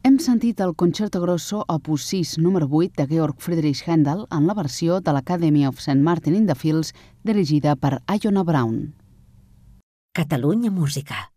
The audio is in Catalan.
Hem sentit el Concerto Grosso Opus 6 número 8 de Georg Friedrich Händel en la versió de l'Academy of St. Martin in the Fields dirigida per Iona Braun. Catalunya Música.